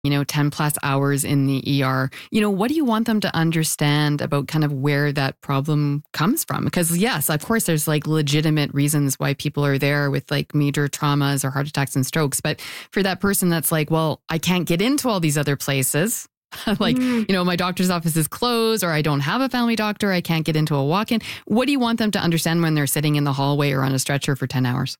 10 plus hours in the ER. What do you want them to understand about kind of where that problem comes from? Because yes, of course, there's like legitimate reasons why people are there with like major traumas or heart attacks and strokes. But for that person that's like, well, I can't get into all these other places. Like, my doctor's office is closed, or I don't have a family doctor. I can't get into a walk-in. What do you want them to understand when they're sitting in the hallway or on a stretcher for 10 hours?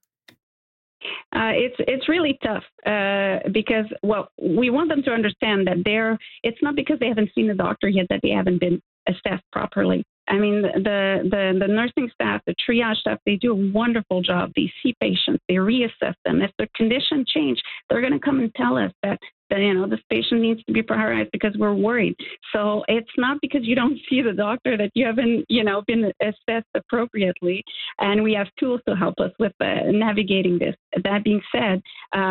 It's really tough because, we want them to understand that it's not because they haven't seen a doctor yet that they haven't been assessed properly. I mean, the nursing staff, the triage staff, they do a wonderful job. They see patients, they reassess them. If the condition change, they're going to come and tell us that this patient needs to be prioritized because we're worried. So it's not because you don't see the doctor that you haven't, been assessed appropriately. And we have tools to help us with navigating this. That being said,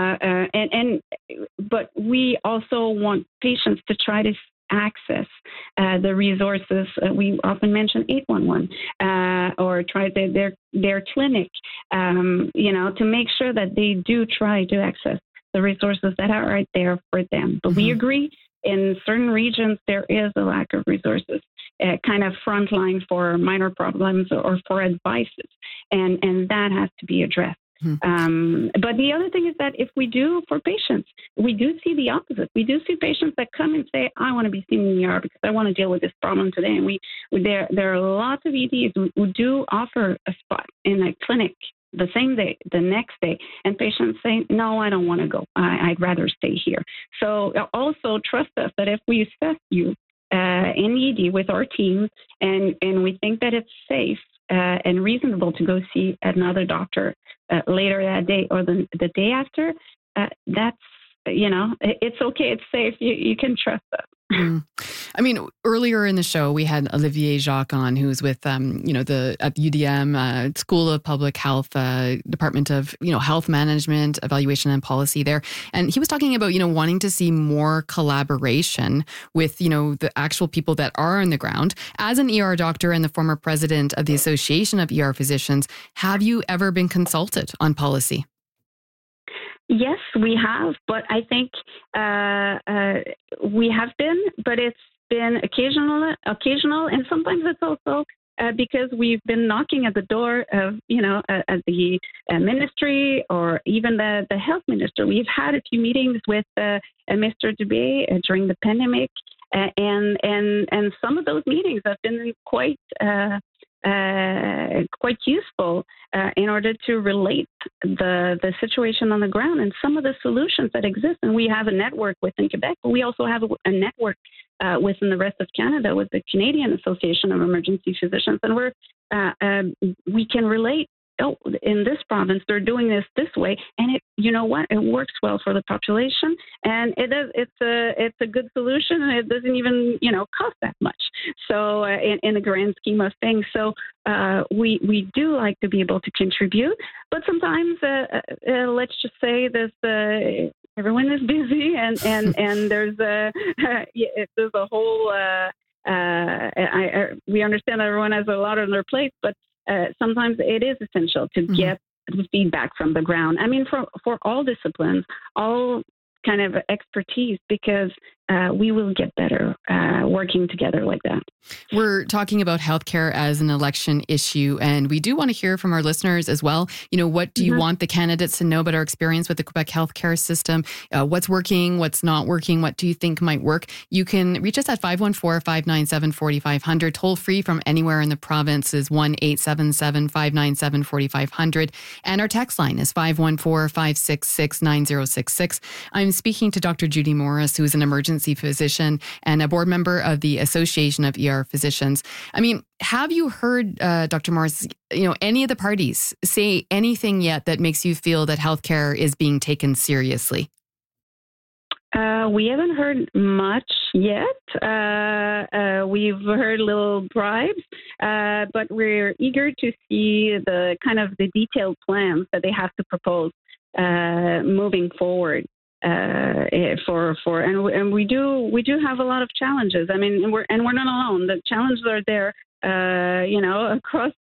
but we also want patients to try to access the resources. We often mention 811 or try their clinic, to make sure that they do try to access the resources that are right there for them. But we agree in certain regions there is a lack of resources, kind of frontline for minor problems or for advices, and that has to be addressed. But the other thing is that if we do for patients, we do see the opposite. We do see patients that come and say, I want to be seen in the ER because I want to deal with this problem today. And there are lots of EDs who do offer a spot in a clinic the same day, the next day, and patients say, no, I don't want to go. I'd rather stay here. So also trust us that if we assess you in ED with our team and we think that it's safe and reasonable to go see another doctor later that day or the day after, that's, it's okay. It's safe. You can trust us. I mean, earlier in the show, we had Olivier Jacques on, who's with, at the UDM School of Public Health, Department of, Health Management, Evaluation and Policy there. And he was talking about, wanting to see more collaboration with, the actual people that are on the ground. As an ER doctor and the former president of the Association of ER Physicians, have you ever been consulted on policy? Yes, we have, but I think we have been, but it's been occasional, and sometimes it's also because we've been knocking at the door of, at the ministry or even the health minister. We've had a few meetings with Mr. Dubé during the pandemic, and some of those meetings have been quite useful in order to relate the situation on the ground and some of the solutions that exist. And we have a network within Quebec, but we also have a network within the rest of Canada with the Canadian Association of Emergency Physicians. And we can relate. Oh, in this province, they're doing this way, and it works well for the population, and it's a good solution, and it doesn't even cost that much. So in the grand scheme of things, so we do like to be able to contribute, but sometimes let's just say this. Everyone is busy, and there's a whole. We understand everyone has a lot on their plate, but sometimes it is essential to get the feedback from the ground. I mean, for all disciplines, all kind of expertise, because we will get better working together like that. We're talking about healthcare as an election issue, and we do want to hear from our listeners as well. What do you want the candidates to know about our experience with the Quebec healthcare system? What's working, what's not working? What do you think might work? You can reach us at 514-597-4500. Toll free from anywhere in the province is 1-877-597-4500. And our text line is 514-566-9066. I'm speaking to Dr. Judy Morris, who is an emergency physician and a board member of the Association of ER Physicians. I mean, have you heard, Dr. Morris, any of the parties say anything yet that makes you feel that healthcare is being taken seriously? We haven't heard much yet. We've heard little bribes, but we're eager to see the detailed plans that they have to propose moving forward. And we do have a lot of challenges. I mean, we're not alone. The challenges are there, across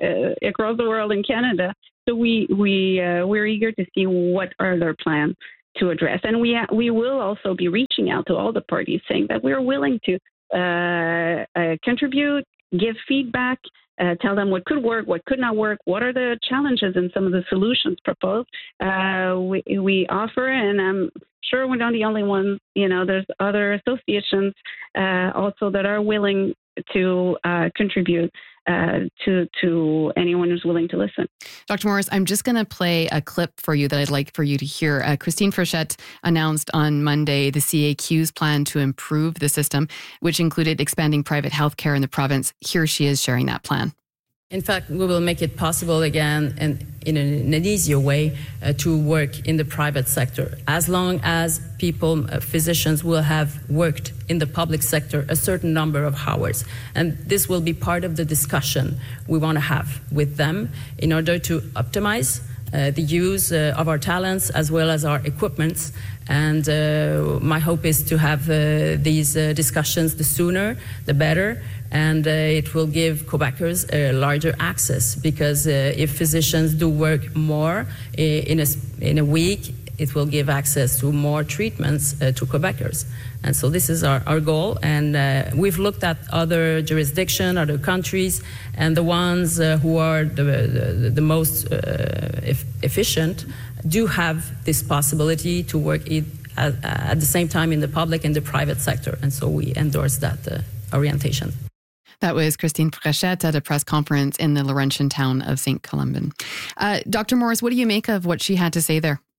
the world in Canada. So we're eager to see what are their plans address. And we will also be reaching out to all the parties saying that we're willing to contribute, give feedback, tell them what could work, what could not work, what are the challenges in some of the solutions proposed. We offer, and I'm sure we're not the only ones. There's other associations also that are willing to contribute to anyone who's willing to listen. Dr. Morris, I'm just going to play a clip for you that I'd like for you to hear. Christine Frechette announced on Monday the CAQ's plan to improve the system, which included expanding private healthcare in the province. Here she is sharing that plan. In fact, we will make it possible again and in an easier way to work in the private sector, as long as people, physicians, will have worked in the public sector a certain number of hours. And this will be part of the discussion we want to have with them in order to optimize the use of our talents as well as our equipments. And my hope is to have these discussions the sooner, the better. And it will give Quebecers a larger access, because if physicians do work more in a week, it will give access to more treatments to Quebecers. And so this is our goal. And we've looked at other jurisdictions, other countries, and the ones who are the most efficient do have this possibility to work at the same time in the public and the private sector. And so we endorse that orientation. That was Christine Frechette at a press conference in the Laurentian town of St. Columban. Dr. Morris, what do you make of what she had to say there?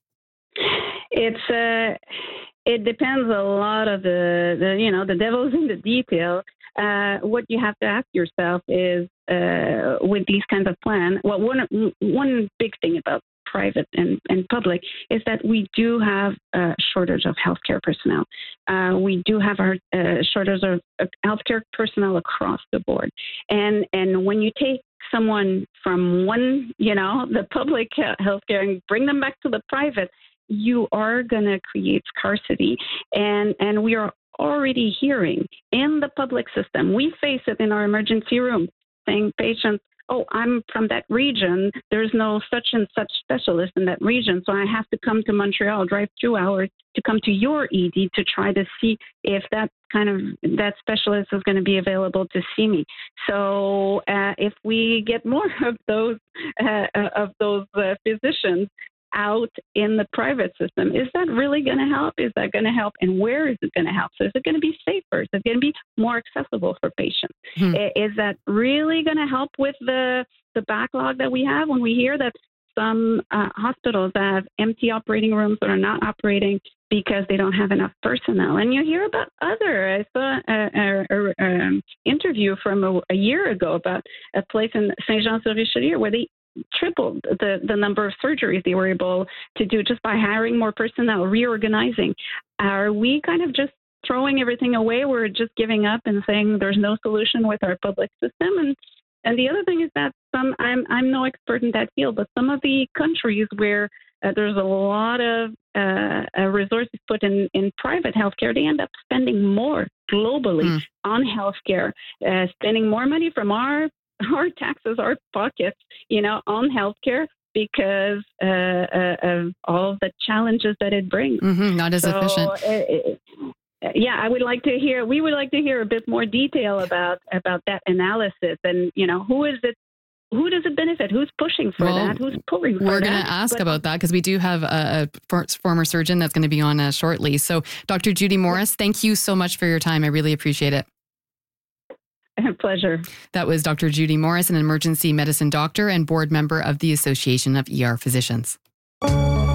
It depends a lot of the devil's in the detail. What you have to ask yourself is with these kinds of plans. Well, one big thing about private and public is that we do have a shortage of healthcare personnel. We do have our shortage of healthcare personnel across the board. And when you take someone from the public healthcare and bring them back to the private, you are going to create scarcity. And we are already hearing in the public system, we face it in our emergency room, saying patients, oh, I'm from that region. There's no such and such specialist in that region. So I have to come to Montreal, drive 2 hours to come to your ED to try to see if that specialist is going to be available to see me. So if we get more of those physicians out in the private system, is that really going to help? Is that going to help? And where is it going to help? So is it going to be safer? Is it going to be more accessible for patients? Is that really going to help with the backlog that we have when we hear that some hospitals have empty operating rooms that are not operating because they don't have enough personnel? And you hear about I saw an interview from a year ago about a place in Saint-Jean-sur-Richelieu where they tripled the number of surgeries they were able to do just by hiring more personnel, reorganizing. Are we kind of just throwing everything away? We're just giving up and saying there's no solution with our public system? And the other thing is that I'm no expert in that field, but some of the countries where there's a lot of resources put in private healthcare, they end up spending more globally on healthcare, spending more money from our taxes, our pockets, on healthcare because of all the challenges that it brings. Not as efficient. We would like to hear a bit more detail about that analysis and, who does it benefit? Who's pushing for that? Who's pulling for that? We're going to ask about that because we do have a former surgeon that's going to be on shortly. So Dr. Judy Morris, thank you so much for your time. I really appreciate it. A pleasure. That was Dr. Judy Morris, an emergency medicine doctor and board member of the Association of ER Physicians.